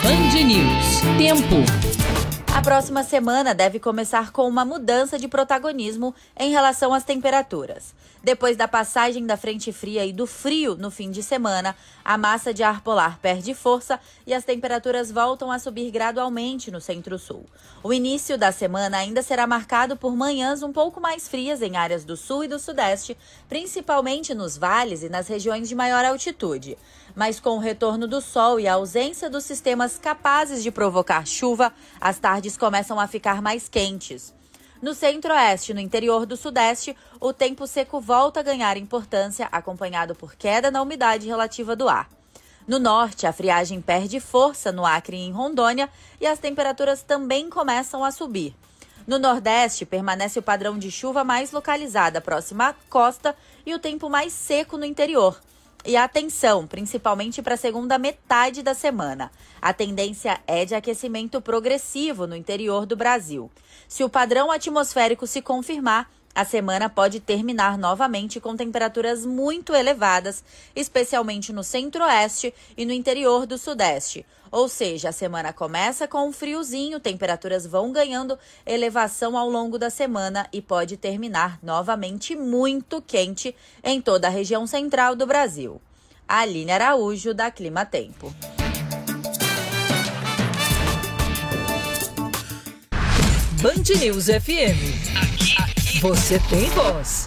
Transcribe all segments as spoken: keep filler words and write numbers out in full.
Band News. Tempo. A próxima semana deve começar com uma mudança de protagonismo em relação às temperaturas. Depois da passagem da frente fria e do frio no fim de semana, a massa de ar polar perde força e as temperaturas voltam a subir gradualmente no centro-sul. O início da semana ainda será marcado por manhãs um pouco mais frias em áreas do sul e do sudeste, principalmente nos vales e nas regiões de maior altitude. Mas com o retorno do sol e a ausência dos sistemas capazes de provocar chuva, as tardes começam a ficar mais quentes. No centro-oeste e no interior do sudeste, o tempo seco volta a ganhar importância, acompanhado por queda na umidade relativa do ar. No norte, a friagem perde força no Acre e em Rondônia e as temperaturas também começam a subir. No nordeste, permanece o padrão de chuva mais localizada próxima à costa e o tempo mais seco no interior. E atenção, principalmente para a segunda metade da semana. A tendência é de aquecimento progressivo no interior do Brasil. Se o padrão atmosférico se confirmar, a semana pode terminar novamente com temperaturas muito elevadas, especialmente no centro-oeste e no interior do sudeste. Ou seja, a semana começa com um friozinho, temperaturas vão ganhando elevação ao longo da semana e pode terminar novamente muito quente em toda a região central do Brasil. Aline Araújo, da Clima Tempo. Band News F M. Aqui você tem voz.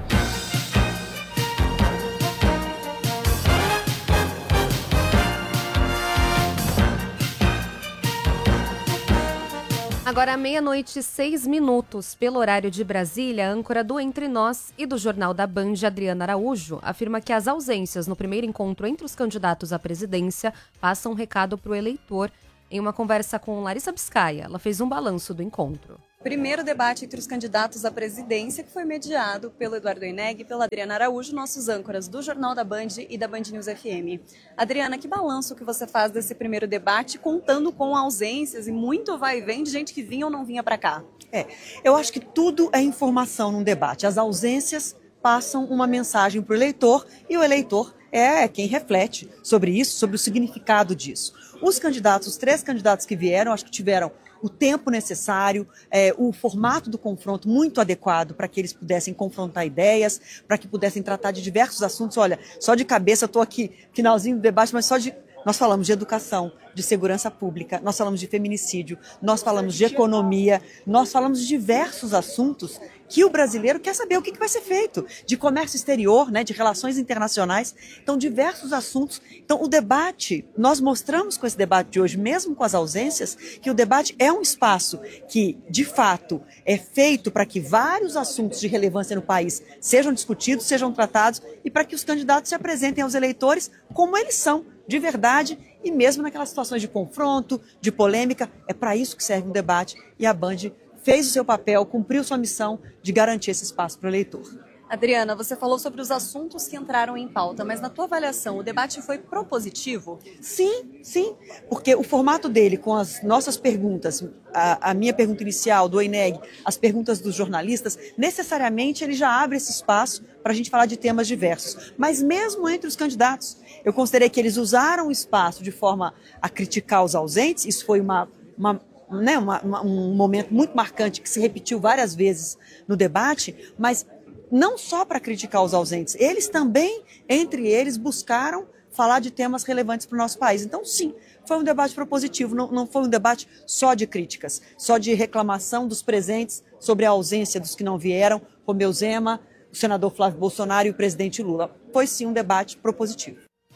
Agora, meia-noite, seis minutos, pelo horário de Brasília, a âncora do Entre Nós e do Jornal da Band, Adriana Araújo, afirma que as ausências no primeiro encontro entre os candidatos à presidência passam um recado para o eleitor. Em uma conversa com Larissa Biscaia, ela fez um balanço do encontro. Primeiro debate entre os candidatos à presidência, que foi mediado pelo Eduardo Oineg e pela Adriana Araújo, nossos âncoras do Jornal da Band e da Band News F M. Adriana, que balanço que você faz desse primeiro debate, contando com ausências e muito vai e vem de gente que vinha ou não vinha para cá? É, eu acho que tudo é informação num debate. As ausências passam uma mensagem para o eleitor e o eleitor é quem reflete sobre isso, sobre o significado disso. Os candidatos, os três candidatos que vieram, acho que tiveram o tempo necessário, é, o formato do confronto muito adequado para que eles pudessem confrontar ideias, para que pudessem tratar de diversos assuntos. Olha, só de cabeça, estou aqui, finalzinho do debate, mas só de... Nós falamos de educação, de segurança pública, nós falamos de feminicídio, nós falamos de economia, nós falamos de diversos assuntos que o brasileiro quer saber o que vai ser feito, de comércio exterior, né, de relações internacionais, então diversos assuntos. Então o debate, nós mostramos com esse debate de hoje, mesmo com as ausências, que o debate é um espaço que, de fato, é feito para que vários assuntos de relevância no país sejam discutidos, sejam tratados e para que os candidatos se apresentem aos eleitores como eles são, de verdade, e mesmo naquelas situações de confronto, de polêmica, é para isso que serve um debate e a Band fez o seu papel, cumpriu sua missão de garantir esse espaço para o eleitor. Adriana, você falou sobre os assuntos que entraram em pauta, mas na tua avaliação, o debate foi propositivo? Sim, sim, porque o formato dele, com as nossas perguntas, a, a minha pergunta inicial, do Oineg, as perguntas dos jornalistas, necessariamente ele já abre esse espaço para a gente falar de temas diversos. Mas mesmo entre os candidatos, eu considerei que eles usaram o espaço de forma a criticar os ausentes, isso foi uma... uma Né, uma, uma, um momento muito marcante que se repetiu várias vezes no debate, mas não só para criticar os ausentes, eles também, entre eles, buscaram falar de temas relevantes para o nosso país. Então, sim, foi um debate propositivo, não, não foi um debate só de críticas, só de reclamação dos presentes sobre a ausência dos que não vieram, Romeu Zema, o senador Flávio Bolsonaro e o presidente Lula. Foi, sim, um debate propositivo.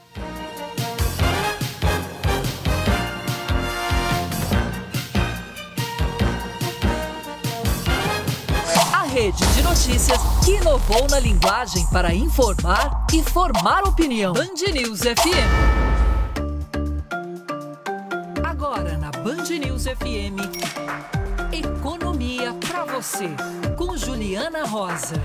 Rede de notícias que inovou na linguagem para informar e formar opinião. Band News F M. Agora na Band News F M, economia para você, com Juliana Rosa.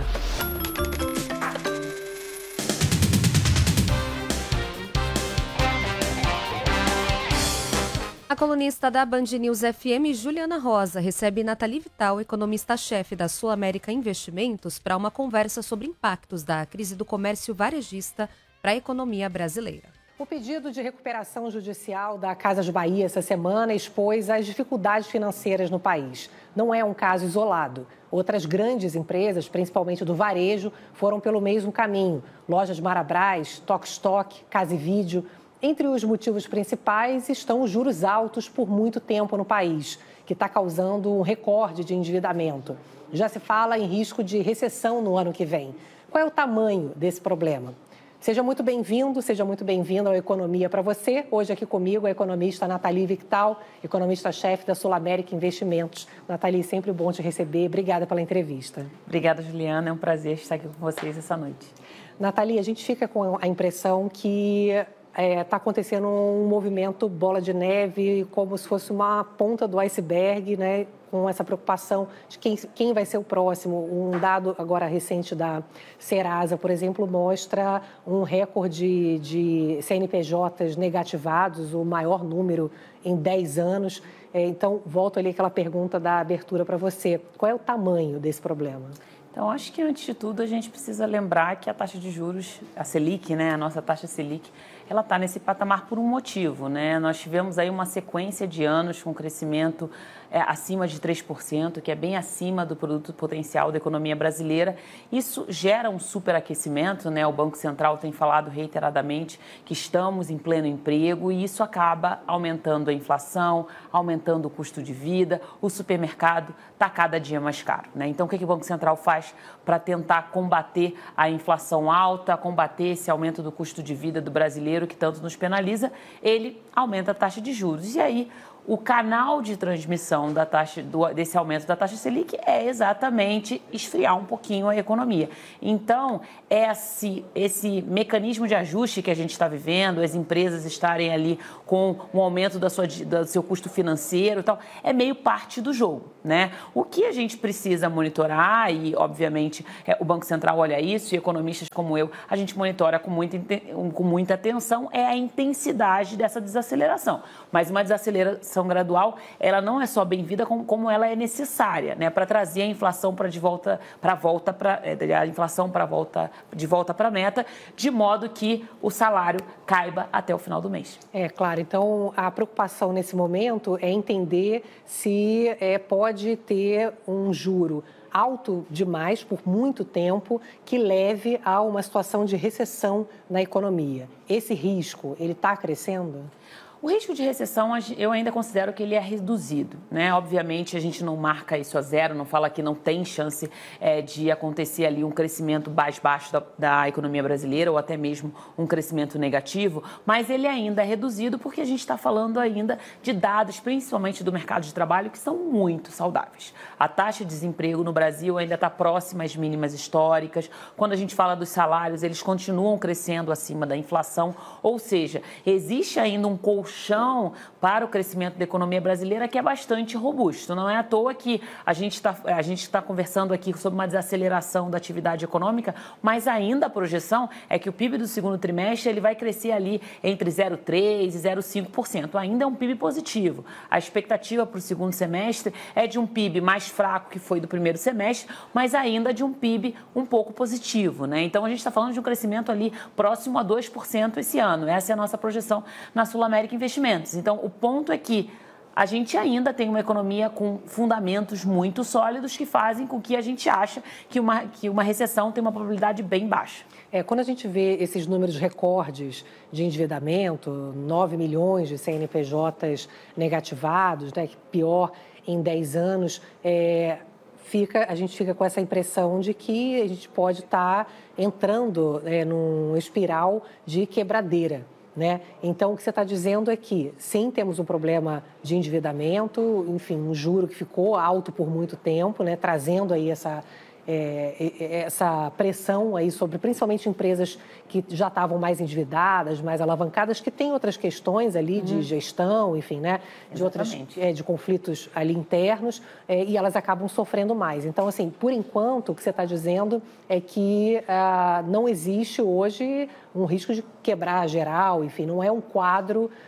A colunista da Band News F M, Juliana Rosa, recebe Nathalie Vital, economista-chefe da Sul América Investimentos, para uma conversa sobre impactos da crise do comércio varejista para a economia brasileira. O pedido de recuperação judicial da Casas Bahia essa semana expôs as dificuldades financeiras no país. Não é um caso isolado. Outras grandes empresas, principalmente do varejo, foram pelo mesmo caminho. Lojas Marabras, Tokstok, Casa e Vídeo. Entre os motivos principais estão os juros altos por muito tempo no país, que está causando um recorde de endividamento. Já se fala em risco de recessão no ano que vem. Qual é o tamanho desse problema? Seja muito bem-vindo, seja muito bem-vindo ao Economia para você. Hoje aqui comigo a economista Nathalie Victal, economista-chefe da Sul América Investimentos. Nathalie, sempre bom te receber. Obrigada pela entrevista. Obrigada, Juliana. É um prazer estar aqui com vocês essa noite. Nathalie, a gente fica com a impressão que está é, acontecendo um movimento bola de neve, como se fosse uma ponta do iceberg, né? Com essa preocupação de quem, quem vai ser o próximo. Um dado agora recente da Serasa, por exemplo, mostra um recorde de C N P Js negativados, o maior número em dez anos. Então, volto ali àquela pergunta da abertura para você. Qual é o tamanho desse problema? Então, acho que, antes de tudo, a gente precisa lembrar que a taxa de juros, a Selic, né, a nossa taxa Selic, ela está nesse patamar por um motivo, né? Nós tivemos aí uma sequência de anos com crescimento é, acima de três por cento, que é bem acima do produto potencial da economia brasileira. Isso gera um superaquecimento, né? O Banco Central tem falado reiteradamente que estamos em pleno emprego e isso acaba aumentando a inflação, aumentando o custo de vida, o supermercado está cada dia mais caro, né? Então, o que, que o Banco Central faz para tentar combater a inflação alta, combater esse aumento do custo de vida do brasileiro que tanto nos penaliza? Ele aumenta a taxa de juros. E aí, o canal de transmissão da taxa, do, desse aumento da taxa Selic é exatamente esfriar um pouquinho a economia. Então, esse, esse mecanismo de ajuste que a gente está vivendo, as empresas estarem ali com um aumento da sua, do seu custo financeiro e tal, é meio parte do jogo, né? O que a gente precisa monitorar, e obviamente é, o Banco Central olha isso, e economistas como eu, a gente monitora com muita, com muita atenção, é a intensidade dessa desaceleração. Mas uma desaceleração gradual, ela não é só bem-vinda, como, como ela é necessária, né, para trazer a inflação para de volta para volta para a inflação para volta de volta para a meta, de modo que o salário caiba até o final do mês. É claro. Então a preocupação nesse momento é entender se é, pode ter um juro alto demais por muito tempo que leve a uma situação de recessão na economia. Esse risco, ele está crescendo? O risco de recessão, eu ainda considero que ele é reduzido, né? Obviamente, a gente não marca isso a zero, não fala que não tem chance é, de acontecer ali um crescimento mais baixo da, da economia brasileira ou até mesmo um crescimento negativo, mas ele ainda é reduzido porque a gente está falando ainda de dados, principalmente do mercado de trabalho, que são muito saudáveis. A taxa de desemprego no Brasil ainda está próxima às mínimas históricas. Quando a gente fala dos salários, eles continuam crescendo acima da inflação, ou seja, existe ainda um colchão chão para o crescimento da economia brasileira que é bastante robusto. Não é à toa que a gente está a gente está conversando aqui sobre uma desaceleração da atividade econômica, mas ainda a projeção é que o P I B do segundo trimestre ele vai crescer ali entre zero vírgula três por cento e zero vírgula cinco por cento. Ainda é um P I B positivo. A expectativa para o segundo semestre é de um P I B mais fraco que foi do primeiro semestre, mas ainda de um P I B um pouco positivo, né? Então, a gente está falando de um crescimento ali próximo a dois por cento esse ano. Essa é a nossa projeção na Sul América Investimentos. Então, o ponto é que a gente ainda tem uma economia com fundamentos muito sólidos que fazem com que a gente ache que uma, que uma recessão tem uma probabilidade bem baixa. É, quando a gente vê esses números recordes de endividamento, nove milhões de C N P Js negativados, né, que pior em dez anos, é, fica, a gente fica com essa impressão de que a gente pode estar entrando é, num espiral de quebradeira. Né? Então, o que você está dizendo é que, sim, temos um problema de endividamento, enfim, um juro que ficou alto por muito tempo, né? Trazendo aí essa, é, essa pressão aí sobre, principalmente, empresas que já estavam mais endividadas, mais alavancadas, que têm outras questões ali de uhum. gestão, enfim, né? De outras, é, de conflitos ali internos, é, e elas acabam sofrendo mais. Então, assim, por enquanto, o que você está dizendo é que ah, não existe hoje um risco de quebrar geral, enfim, não é um quadro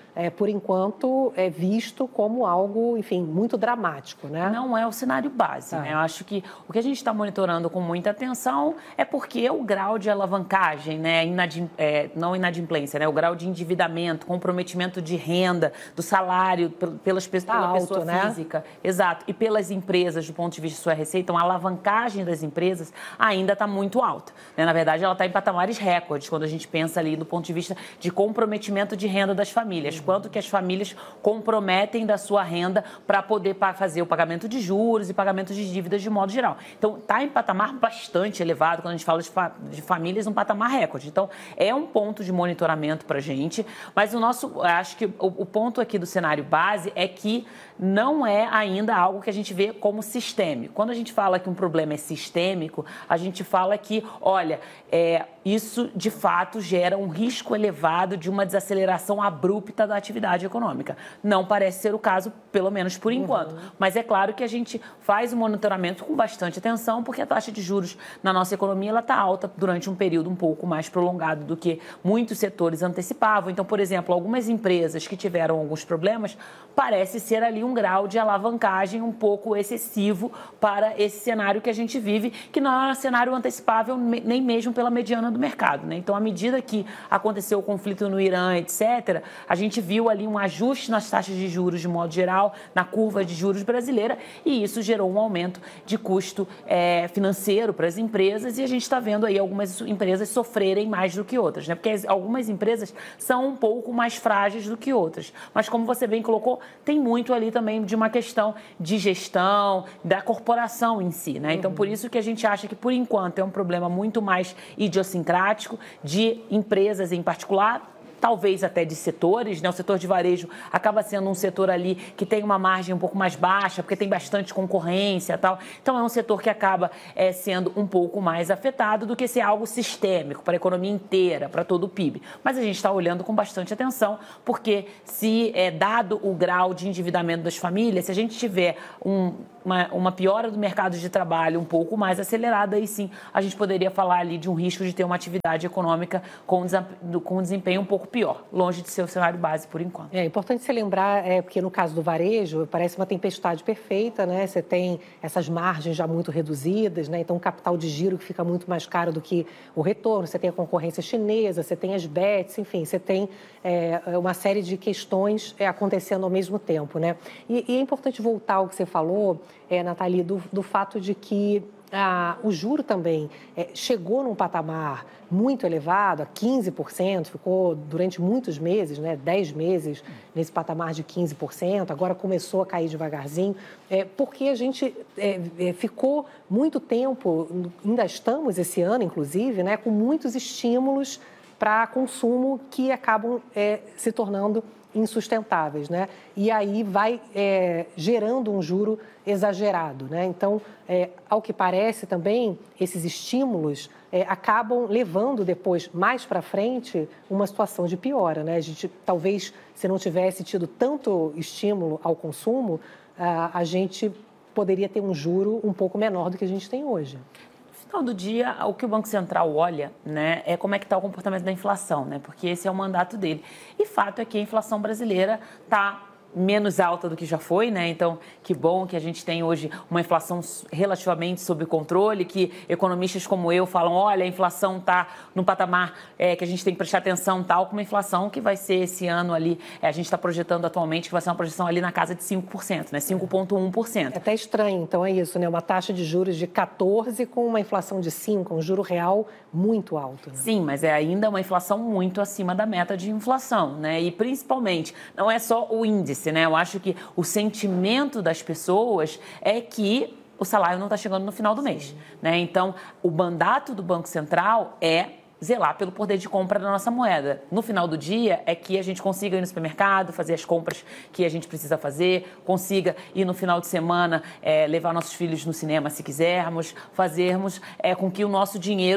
é, por enquanto, é visto como algo, enfim, muito dramático, né? Não é o cenário base, ah. né? Eu acho que o que a gente está monitorando com muita atenção é porque o grau de alavancagem, né, inadim, é, não inadimplência, né, o grau de endividamento, comprometimento de renda, do salário pelas, pela tá alto, pessoa né? física, exato, e pelas empresas do ponto de vista de sua receita, então a alavancagem das empresas ainda está muito alta, né? Na verdade, ela está em patamares recordes quando a gente pensa ali do ponto de vista de comprometimento de renda das famílias, uhum. quanto que as famílias comprometem da sua renda para poder fazer o pagamento de juros e pagamento de dívidas de modo geral. Então, está em patamar bastante elevado quando a gente fala de, fa de famílias, um patamar recorde. Então, é um ponto de monitoramento para a gente, mas o nosso, acho que o, o ponto aqui do cenário base é que não é ainda algo que a gente vê como sistêmico. Quando a gente fala que um problema é sistêmico, a gente fala que, olha, é, isso de fato gera um risco elevado de uma desaceleração abrupta da atividade econômica. Não parece ser o caso, pelo menos por enquanto. Uhum. Mas é claro que a gente faz o monitoramento com bastante atenção, porque a taxa de juros na nossa economia está alta durante um período um pouco mais prolongado do que muitos setores antecipavam. Então, por exemplo, algumas empresas que tiveram alguns problemas, parece ser ali um grau de alavancagem um pouco excessivo para esse cenário que a gente vive, que não é um cenário antecipável nem mesmo pela mediana do mercado, né? Então, à medida que aconteceu o conflito no Irã, etcétera, a gente viu ali um ajuste nas taxas de juros de modo geral, na curva de juros brasileira, e isso gerou um aumento de custo é, financeiro para as empresas, e a gente está vendo aí algumas empresas sofrerem mais do que outras, né? Porque algumas empresas são um pouco mais frágeis do que outras, mas como você bem colocou, tem muito ali também de uma questão de gestão, da corporação em si, né? Então, por isso que a gente acha que, por enquanto, é um problema muito mais idiosincrático de empresas em particular, talvez até de setores, né? O setor de varejo acaba sendo um setor ali que tem uma margem um pouco mais baixa, porque tem bastante concorrência e tal. Então, é um setor que acaba é, sendo um pouco mais afetado do que ser algo sistêmico para a economia inteira, para todo o P I B. Mas a gente está olhando com bastante atenção, porque se é dado o grau de endividamento das famílias, se a gente tiver um, uma, uma piora do mercado de trabalho um pouco mais acelerada, aí sim a gente poderia falar ali de um risco de ter uma atividade econômica com, com um desempenho um pouco pior, longe de ser o cenário base por enquanto. É importante você lembrar, é, porque no caso do varejo, parece uma tempestade perfeita, né? Você tem essas margens já muito reduzidas, né? Então, o capital de giro que fica muito mais caro do que o retorno, você tem a concorrência chinesa, você tem as bets, enfim, você tem é, uma série de questões é, acontecendo ao mesmo tempo, né? E, e é importante voltar ao que você falou, é, Nathalie, do, do fato de que Ah, o juro também é, chegou num patamar muito elevado, a quinze por cento, ficou durante muitos meses, né, dez meses nesse patamar de quinze por cento, agora começou a cair devagarzinho, é, porque a gente é, é, ficou muito tempo, ainda estamos esse ano, inclusive, né, com muitos estímulos para consumo que acabam é, se tornando insustentáveis, né? E aí vai é, gerando um juro exagerado, né? Então, é, ao que parece também, esses estímulos é, acabam levando depois, mais para frente, uma situação de piora, né? A gente, talvez, se não tivesse tido tanto estímulo ao consumo, a, a gente poderia ter um juro um pouco menor do que a gente tem hoje. No final do dia, o que o Banco Central olha, né, é como é que está o comportamento da inflação, né, porque esse é o mandato dele. E fato é que a inflação brasileira está menos alta do que já foi, né? Então, que bom que a gente tem hoje uma inflação relativamente sob controle, que economistas como eu falam, olha, a inflação está no patamar é, que a gente tem que prestar atenção, tal, com uma inflação que vai ser esse ano ali, é, a gente está projetando atualmente que vai ser uma projeção ali na casa de cinco por cento, né? cinco vírgula um por cento. É até estranho, então é isso, né? Uma taxa de juros de quatorze com uma inflação de cinco, um juro real muito alto. Né? Sim, mas é ainda uma inflação muito acima da meta de inflação, né? E principalmente, não é só o índice, né? Eu acho que o sentimento das pessoas é que o salário não está chegando no final do mês, né? Então, o mandato do Banco Central é zelar pelo poder de compra da nossa moeda. No final do dia, é que a gente consiga ir no supermercado, fazer as compras que a gente precisa fazer, consiga ir no final de semana, é, levar nossos filhos no cinema se quisermos, fazermos é, com que o nosso dinheiro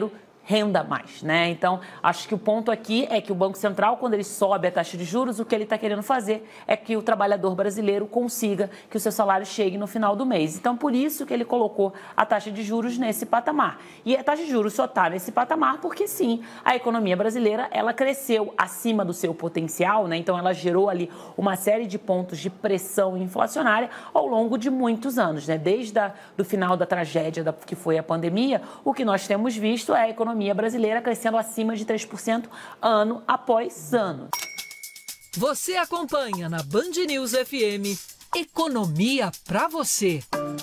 renda mais, né? Então, acho que o ponto aqui é que o Banco Central, quando ele sobe a taxa de juros, o que ele está querendo fazer é que o trabalhador brasileiro consiga que o seu salário chegue no final do mês. Então, por isso que ele colocou a taxa de juros nesse patamar. E a taxa de juros só está nesse patamar porque, sim, a economia brasileira, ela cresceu acima do seu potencial, né? Então, ela gerou ali uma série de pontos de pressão inflacionária ao longo de muitos anos, né? Desde a, do final da tragédia da, que foi a pandemia, o que nós temos visto é a economia economia brasileira crescendo acima de três por cento ano após ano. Você acompanha na Band News F M Economia pra você.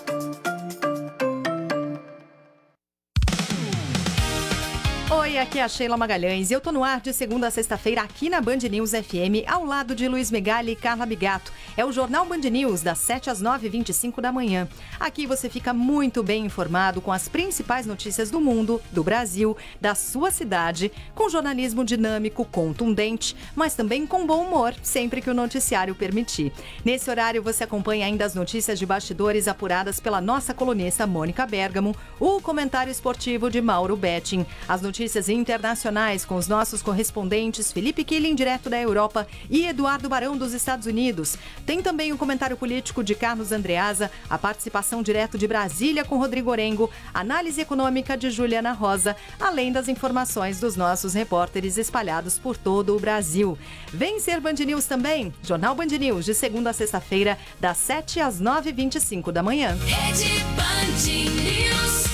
Oi, aqui é a Sheila Magalhães e eu tô no ar de segunda a sexta-feira aqui na Band News F M, ao lado de Luiz Megali e Carla Bigato. É o Jornal Band News, das sete às nove e vinte e cinco da manhã. Aqui você fica muito bem informado com as principais notícias do mundo, do Brasil, da sua cidade, com jornalismo dinâmico, contundente, mas também com bom humor, sempre que o noticiário permitir. Nesse horário você acompanha ainda as notícias de bastidores apuradas pela nossa colunista Mônica Bergamo, o comentário esportivo de Mauro Betting, as notícias Notícias internacionais com os nossos correspondentes Felipe Killing, direto da Europa, e Eduardo Barão, dos Estados Unidos. Tem também o comentário político de Carlos Andreasa, a participação direto de Brasília com Rodrigo Orengo, análise econômica de Juliana Rosa, além das informações dos nossos repórteres espalhados por todo o Brasil. Vem ser Band News também, Jornal Band News, de segunda a sexta-feira, das sete às nove e vinte e cinco da manhã. Rede Band News.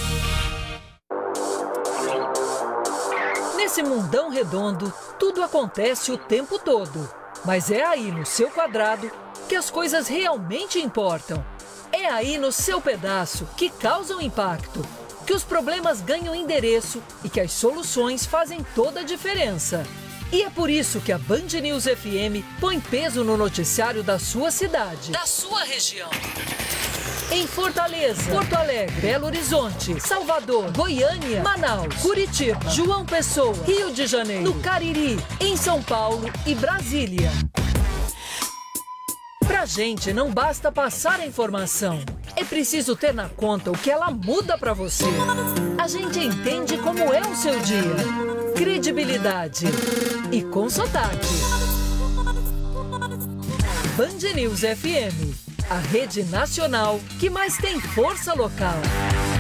Nesse mundão redondo, tudo acontece o tempo todo. Mas é aí no seu quadrado que as coisas realmente importam. É aí no seu pedaço que causam impacto, que os problemas ganham endereço e que as soluções fazem toda a diferença. E é por isso que a Band News F M põe peso no noticiário da sua cidade, da sua região. Em Fortaleza, Porto Alegre, Belo Horizonte, Salvador, Goiânia, Manaus, Curitiba, João Pessoa, Rio de Janeiro, no Cariri, em São Paulo e Brasília. Pra gente não basta passar a informação, é preciso ter na conta o que ela muda pra você. A gente entende como é o seu dia. Credibilidade e com sotaque. Band News F M. A rede nacional que mais tem força local.